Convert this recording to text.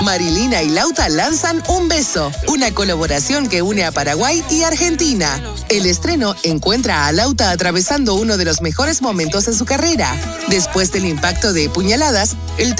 Marilina y Lauta lanzan Un Beso, una colaboración que une a Paraguay y Argentina. El estreno encuentra a Lauta atravesando uno de los mejores momentos de su carrera. Después del impacto de puñaladas, el